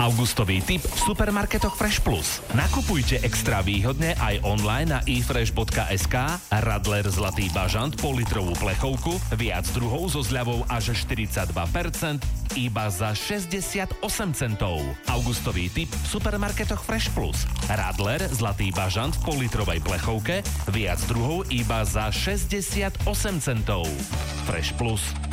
Augustový tip v supermarketoch Fresh Plus. Nakupujte extra výhodne aj online na efresh.sk. Radler Zlatý bažant politrovú plechovku, viac druhov so zľavou až 42%, iba za 68 centov. Augustový tip v supermarketoch Fresh Plus. Radler Zlatý bažant v politrovej plechovke, viac druhov iba za 68 centov. Fresh Plus.